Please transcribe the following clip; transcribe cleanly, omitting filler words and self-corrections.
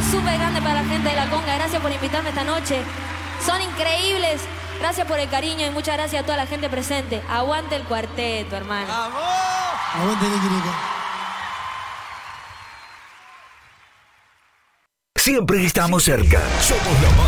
súper grande para la gente de La Conga. Gracias por invitarme esta noche. Son increíbles. Gracias por el cariño y muchas gracias a toda la gente presente. Aguante el cuarteto, hermano. ¡Vamos! Aguante, Nicky. Siempre estamos cerca. Somos la